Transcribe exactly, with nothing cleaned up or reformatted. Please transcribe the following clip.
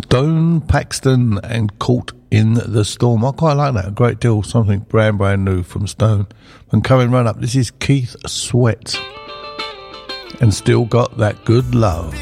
Stone, Paxton and Caught in the Storm. I quite like that a great deal. Something brand, brand new from Stone. And coming right up, this is Keith Sweat. And Still Got That Good Love.